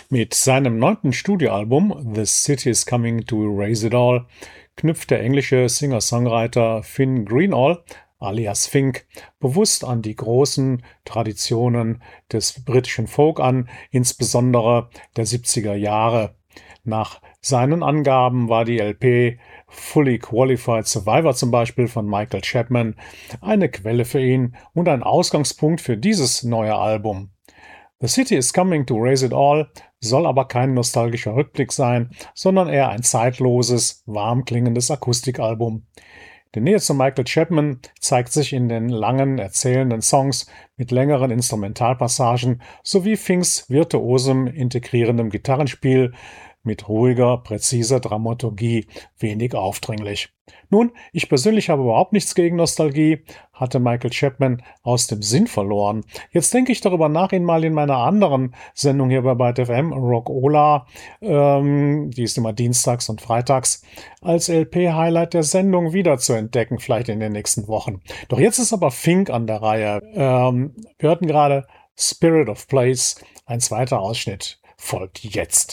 Mit seinem 9. Studioalbum „The City Is Coming to Erase It All“ knüpft der englische Singer-Songwriter Finn Greenall alias Fink bewusst an die großen Traditionen des britischen Folk an, insbesondere der 70er Jahre. Nach seinen Angaben war die LP „Fully Qualified Survivor“ zum Beispiel von Michael Chapman eine Quelle für ihn und ein Ausgangspunkt für dieses neue Album. „The City Is Coming to Erase It All“ soll aber kein nostalgischer Rückblick sein, sondern eher ein zeitloses, warm klingendes Akustikalbum. Die Nähe zu Michael Chapman zeigt sich in den langen, erzählenden Songs mit längeren Instrumentalpassagen sowie Finks virtuosem integrierendem Gitarrenspiel mit ruhiger, präziser Dramaturgie, wenig aufdringlich. Nun, ich persönlich habe überhaupt nichts gegen Nostalgie, hatte Michael Chapman aus dem Sinn verloren. Jetzt denke ich darüber nach, ihn mal in meiner anderen Sendung hier bei Byte FM, Rockola, die ist immer dienstags und freitags, als LP-Highlight der Sendung wieder zu entdecken, vielleicht in den nächsten Wochen. Doch jetzt ist aber Fink an der Reihe. Wir hörten gerade Spirit of Place, ein zweiter Ausschnitt folgt jetzt.